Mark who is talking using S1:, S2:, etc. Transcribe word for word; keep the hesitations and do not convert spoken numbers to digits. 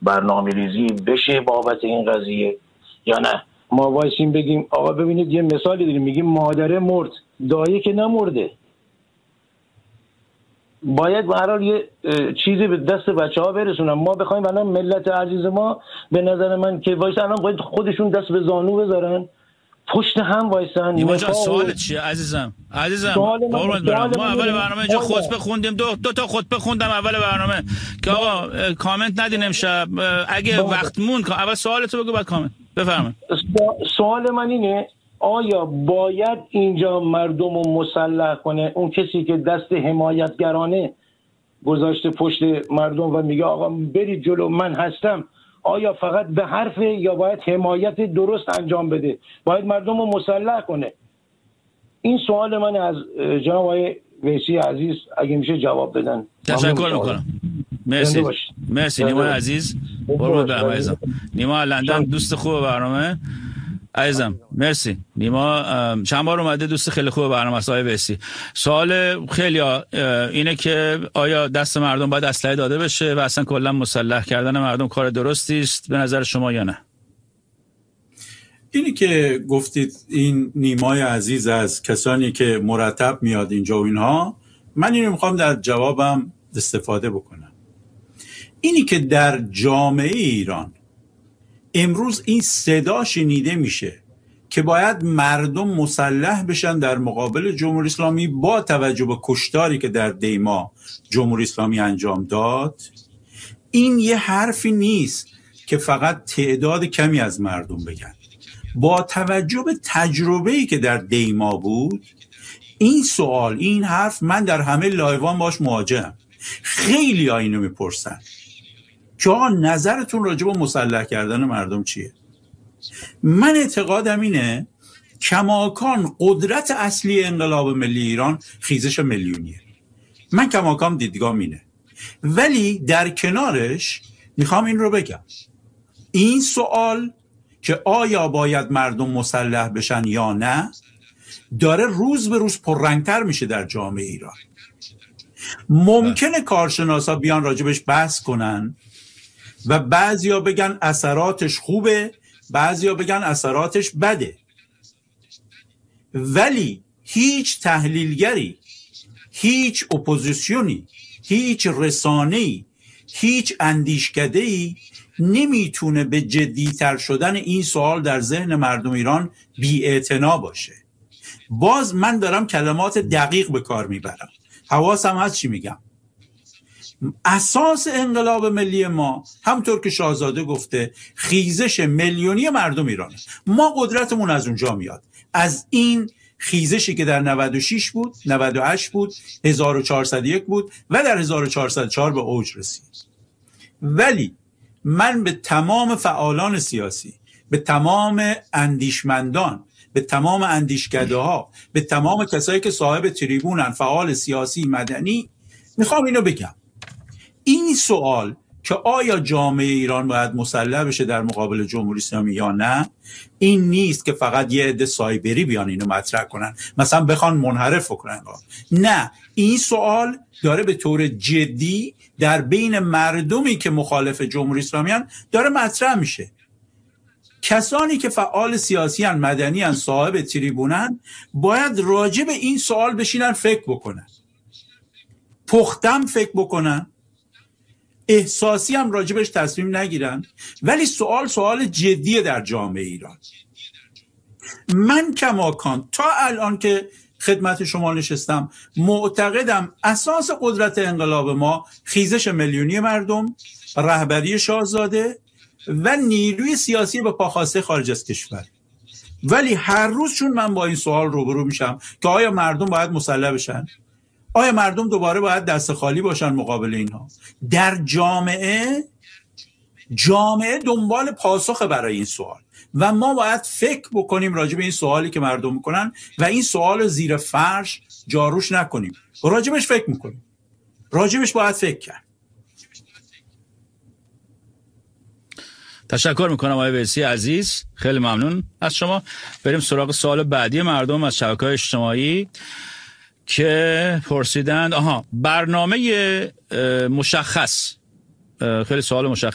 S1: برنامه ریزی بشه بابت این قضیه یا نه؟ ما وایسیم بگیم آقا ببینید یه مثالی داریم، میگیم مادره مرد، دایه که نمرده. باید به هر حال یه چیزی به دست بچه‌ها برسونن. ما بخوایم الان ملت عزیز ما به نظر من که وایس الان باید خودشون دست به زانو بذارن، پشت هم وایسن.
S2: نیما جان سوالت چیه عزیزم؟ عزیزم قربونت برم. ما اول برنامه اینجا خطبه خوندیم، دو دو تا خطبه خوندم اول برنامه که آقا کامنت ندین امشب. اگه وقت مون اول سوالتو بگو بعد کامنت. بفرمایید.
S1: سوال من اینه آیا باید اینجا مردم رو مسلح کنه اون کسی که دست حمایتگرانه گذاشته پشت مردم و میگه آقا برید جلو من هستم؟ آیا فقط به حرف یا باید حمایت درست انجام بده؟ باید مردم رو مسلح کنه؟ این سوال من از جناب آقای ویسی عزیز اگه میشه جواب بدن.
S2: تشکر میکنم. مرسی. مرسی نیما عزیز. قربونت برم عزیزم. نیما لندن دوست خوب برنامه عزیزم. مرسی نیما. چند بار اومده، دوست خیلی خوب برنامه است. آقای ویسی سوال خیلی اینه که آیا دست مردم باید اسلحه داده بشه و اصلا کلا مسلح کردن مردم کار درستی است به نظر شما یا نه؟
S3: اینی که گفتید این نیمای عزیز از کسانی که مرتب میاد اینجا و اینها، من اینو میخوام در جوابم استفاده بکنم. اینی که در جامعه ایران امروز این صدا شنیده میشه که باید مردم مسلح بشن در مقابل جمهوری اسلامی با توجه به کشتاری که در دیما جمهوری اسلامی انجام داد، این یه حرفی نیست که فقط تعداد کمی از مردم بگن. با توجه به تجربه‌ای که در دیما بود، این سوال، این حرف، من در همه لایوان باش مواجهم. خیلی ها اینو میپرسن که آقا نظرتون راجع به مسلح کردن مردم چیه؟ من اعتقادم اینه کماکان قدرت اصلی انقلاب ملی ایران خیزش میلیونیه. من کماکان دیدگاهم اینه. ولی در کنارش میخوام این رو بگم، این سوال که آیا باید مردم مسلح بشن یا نه داره روز به روز پررنگتر میشه در جامعه ایران. ممکنه کارشناسا بیان راجبش بحث کنن و بعضیا بگن اثراتش خوبه، بعضیا بگن اثراتش بده، ولی هیچ تحلیلگری، هیچ اپوزیسیونی، هیچ رسانه‌ای، هیچ اندیشکده‌ای نمیتونه به جدی‌تر شدن این سوال در ذهن مردم ایران بی‌اعتنا باشه. باز من دارم کلمات دقیق به کار میبرم، حواسم هست چی میگم. اساس انقلاب ملی ما همطور که شاهزاده گفته خیزش میلیونی مردم ایرانه. ما قدرتمون از اونجا میاد، از این خیزشی که در نود و شش بود، نود و هشت بود، هزار و چهارصد و یک بود و در هزار و چهارصد و چهار به اوج رسید. ولی من به تمام فعالان سیاسی، به تمام اندیشمندان، به تمام اندیشکده ها، به تمام کسایی که صاحب تریبونن، فعال سیاسی مدنی، میخوام اینو بگم. این سوال که آیا جامعه ایران باید مسلح بشه در مقابل جمهوری اسلامی یا نه، این نیست که فقط یه عده سایبری بیان اینو مطرح کنن، مثلا بخوان منحرف کنن. نه، این سوال داره به طور جدی در بین مردمی که مخالف جمهوری اسلامی هستند داره مطرح میشه. کسانی که فعال سیاسی هستند، مدنی هستند، صاحب تریبونن، باید راجع به این سوال بشینن فکر بکنن، پختم فکر بکنن، احساسی هم راجبش تصمیم نگیرن، ولی سوال سوال جدیه در جامعه ایران. من کماکان تا الان که خدمت شما نشستم معتقدم اساس قدرت انقلاب ما خیزش میلیونی مردم، رهبری شاهزاده و نیروی سیاسی به پاخواسته خارج از کشور. ولی هر روز چون من با این سوال روبرو میشم که آیا مردم باید مسلح بشن؟ آیا مردم دوباره باید دست خالی باشن مقابل اینها؟ در جامعه جامعه دنبال پاسخ برای این سوال و ما باید فکر بکنیم راجع به این سوالی که مردم میکنن و این سوال زیر فرش جاروش نکنیم، راجبش فکر میکنیم، راجبش باید فکر کرد.
S2: تشکر میکنم آقای ویسی عزیز، خیلی ممنون از شما. بریم سراغ سوال بعدی مردم از شبکه‌های اجتماعی که پرسیدند. آها، برنامه مشخص، خیلی سوال مشخص